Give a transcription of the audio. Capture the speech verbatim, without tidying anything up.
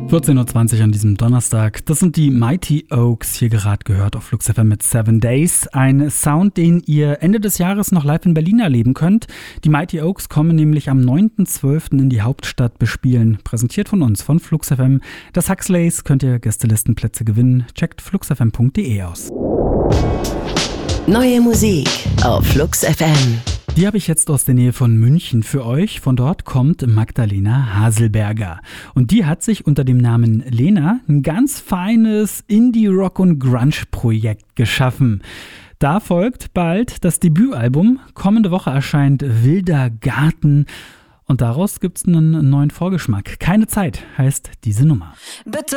vierzehn Uhr zwanzig an diesem Donnerstag. Das sind die Mighty Oaks, hier gerade gehört auf Flux F M mit Seven Days. Ein Sound, den ihr Ende des Jahres noch live in Berlin erleben könnt. Die Mighty Oaks kommen nämlich am neunten zwölften in die Hauptstadt bespielen. Präsentiert von uns, von Flux F M. Das Huxleys könnt ihr Gästelistenplätze gewinnen. Checkt flux f m punkt d e aus. Neue Musik auf Flux F M. Die habe ich jetzt aus der Nähe von München für euch. Von dort kommt Magdalena Haselberger. Und die hat sich unter dem Namen Lena ein ganz feines Indie-Rock- und Grunge-Projekt geschaffen. Da folgt bald das Debütalbum. Kommende Woche erscheint Wilder Garten. Und daraus gibt es einen neuen Vorgeschmack. Keine Zeit heißt diese Nummer. Bitte